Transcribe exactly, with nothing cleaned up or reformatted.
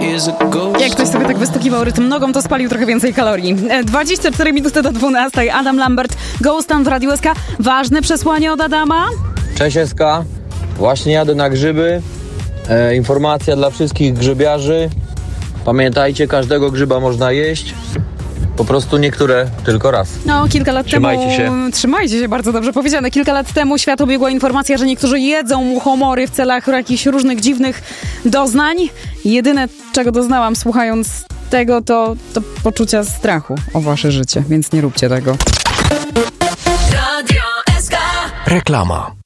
Jak ktoś sobie tak wystukiwał rytm nogą, to spalił trochę więcej kalorii. dwadzieścia cztery minuty do dwunastej. Adam Lambert, Ghost Town w Radiu S K. Ważne przesłanie od Adama? Cześć S K, właśnie jadę na grzyby. E, informacja dla wszystkich grzybiarzy. Pamiętajcie, każdego grzyba można jeść. Po prostu niektóre tylko raz. No, kilka lat Trzymajcie temu... się. Trzymajcie się, bardzo dobrze powiedziane. Kilka lat temu świat obiegła informacja, że niektórzy jedzą muchomory w celach jakichś różnych dziwnych doznań. Jedyne, czego doznałam słuchając tego, to, to poczucia strachu o wasze życie, więc nie róbcie tego. Radio S K. Reklama.